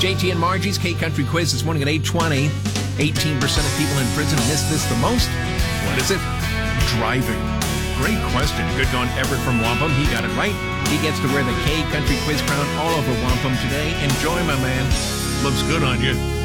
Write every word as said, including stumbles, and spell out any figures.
J T and Margie's K-Country Quiz this morning at eight twenty. eighteen percent of people in prison miss this the most. What is it? Driving. Great question. Good going, Everett from Wampum. He got it right. He gets to wear the K-Country Quiz crown all over Wampum today. Enjoy, my man. Looks good on you.